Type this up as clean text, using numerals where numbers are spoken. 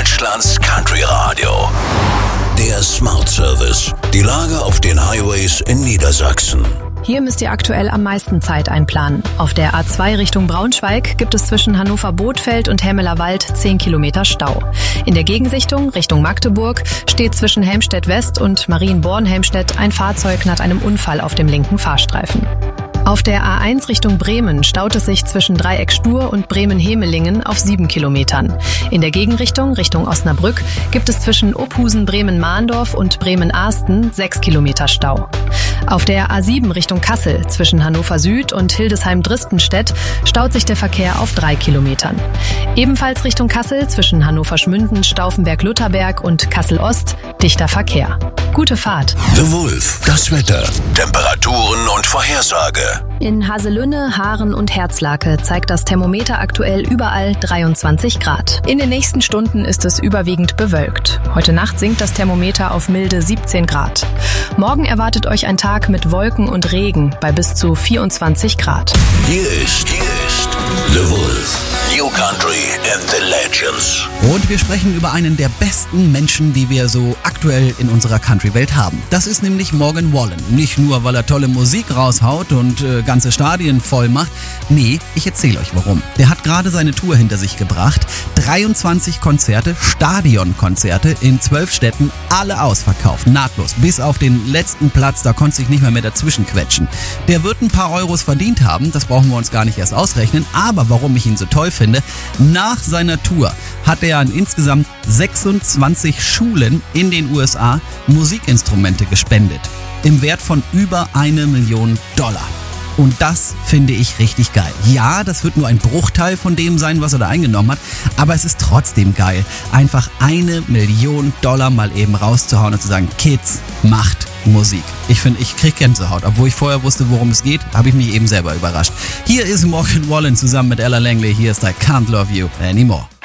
Deutschlands Country Radio. Der Smart Service. Die Lage auf den Highways in Niedersachsen. Hier müsst ihr aktuell am meisten Zeit einplanen. Auf der A2 Richtung Braunschweig gibt es zwischen Hannover-Bothfeld und Helmelerwald 10 Kilometer Stau. In der Gegenrichtung Richtung Magdeburg steht zwischen Helmstedt-West und Marienborn-Helmstedt ein Fahrzeug nach einem Unfall auf dem linken Fahrstreifen. Auf der A1 Richtung Bremen staut es sich zwischen Dreieck Stur und Bremen-Hemelingen auf 7 Kilometern. In der Gegenrichtung Richtung Osnabrück gibt es zwischen Ophusen-Bremen-Mahndorf und Bremen-Ahsten 6 Kilometer Stau. Auf der A7 Richtung Kassel zwischen Hannover Süd und Hildesheim-Dristenstedt staut sich der Verkehr auf 3 Kilometern. Ebenfalls Richtung Kassel zwischen Hannover-Schmünden, Stauffenberg-Lutherberg und Kassel-Ost dichter Verkehr. Gute Fahrt. The Wolf, das Wetter, Temperaturen und Vorhersage. In Haselünne, Haaren und Herzlake zeigt das Thermometer aktuell überall 23 Grad. In den nächsten Stunden ist es überwiegend bewölkt. Heute Nacht sinkt das Thermometer auf milde 17 Grad. Morgen erwartet euch ein Tag mit Wolken und Regen bei bis zu 24 Grad. Hier ist The Wolf. New Country and the Legends. Und wir sprechen über einen der besten Menschen, die wir so aktuell in unserer Country-Welt haben. Das ist nämlich Morgan Wallen. Nicht nur, weil er tolle Musik raushaut und ganze Stadien voll macht. Nee, ich erzähle euch warum. Der hat gerade seine Tour hinter sich gebracht. 23 Konzerte, Stadionkonzerte in 12 Städten, alle ausverkauft, nahtlos. Bis auf den letzten Platz, da konnte sich nicht mehr dazwischen quetschen. Der wird ein paar Euros verdient haben, das brauchen wir uns gar nicht erst ausrechnen. Aber warum ich ihn so toll finde, nach seiner Tour hat er an insgesamt 26 Schulen in den USA Musikinstrumente gespendet. Im Wert von über $1 Million. Und das finde ich richtig geil. Ja, das wird nur ein Bruchteil von dem sein, was er da eingenommen hat, aber es ist trotzdem geil, einfach $1 Million mal eben rauszuhauen und zu sagen, Kids, macht Musik. Ich finde, ich krieg Gänsehaut. Obwohl ich vorher wusste, worum es geht, habe ich mich eben selber überrascht. Hier ist Morgan Wallen zusammen mit Ella Langley. Hier ist I Can't Love You Anymore.